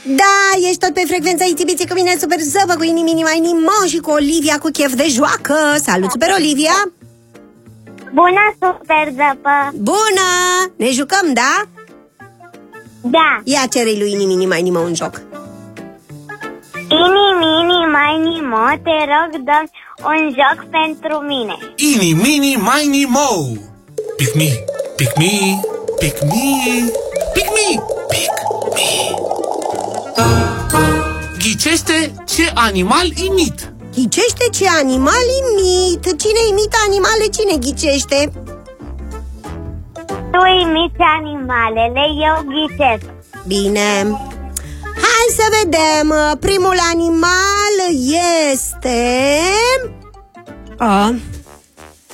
Da, ești tot pe frecvența Itibiții cu mine, Super Zăbă, cu Inimini Mai Nimo și cu Olivia cu chef de joacă. Salut, Super Olivia! Bună, Super Zăbă! Bună! Ne jucăm, da? Da. Ia cere-i lui Inimini Mai Nimo un joc. Inimini Mai Nimo, te rog, dă un joc pentru mine. Inimini Mai Nimo. Pick me, pick me, pick me, pick me, pick me. Ghicește ce animal imit. Ghicește ce animal imit. Cine imită animale, cine ghicește? Tu imiți animalele, eu ghicesc. Bine. Hai să vedem. Primul animal este...